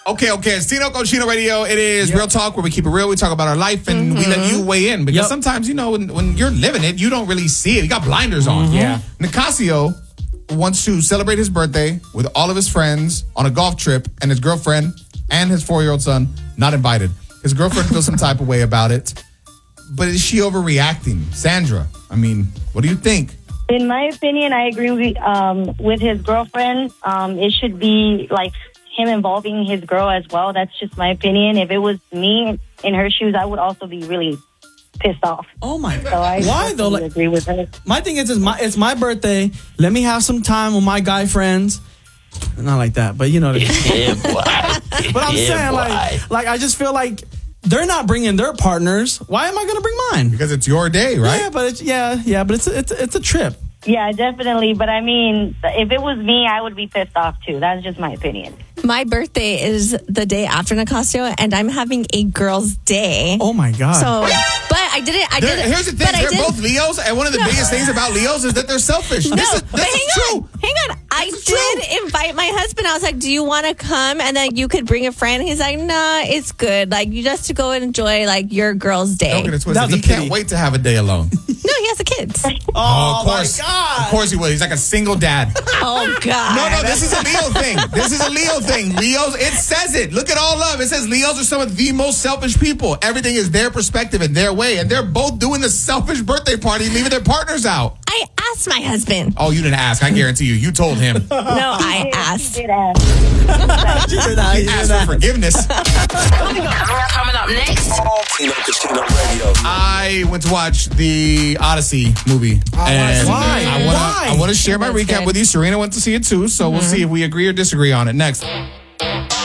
Okay. It's Tino Cochino Radio. It is Real Talk, where we keep it real. We talk about our life, and we let you weigh in. Because sometimes, when you're living it, you don't really see it. You got blinders on. Yeah. Nicasio wants to celebrate his birthday with all of his friends on a golf trip, and his girlfriend and his 4-year-old son not invited. His girlfriend feels some type of way about it. But is she overreacting? Sandra, I mean, what do you think? In my opinion, I agree with his girlfriend. It should be like him involving his girl as well. That's just my opinion. If it was me in her shoes, I would also be really pissed off. Oh my God! So I Why though? Like, agree with her. My thing is, it's my birthday. Let me have some time with my guy friends. Not like that, but you know. But I'm saying, like I just feel like they're not bringing their partners. Why am I going to bring mine? Because it's your day, right? Yeah, but it's a trip. Yeah, definitely. But I mean, if it was me, I would be pissed off too. That's just my opinion. My birthday is the day after Nicasio, and I'm having a girl's day. Oh my God! So, but I did it. Here's the thing: they're both Leos, and one of the biggest things about Leos is that they're selfish. No, this is true. Hang on. I did invite my husband. I was like, "Do you want to come?" And then you could bring a friend. He's like, "Nah, it's good. Like, you just to go and enjoy like your girl's day." Don't get it twisted. He can't wait to have a day alone. No, he has the kids. Oh, of course. my God. Of course he will. He's like a single dad. Oh God. No, this is a Leo thing. This is a Leo thing. Leos, it says it. Look at all love. It says Leos are some of the most selfish people. Everything is their perspective and their way. And they're both doing the selfish birthday party, leaving their partners out. I asked my husband. Oh, you didn't ask. I guarantee you. You told him. No, I asked. He did ask. He asked for forgiveness. Coming up next. Tino Cochino Radio. I went to watch the Odyssey movie. And why? I want to share my recap with you. Serena went to see it too. So we'll see if we agree or disagree on it next.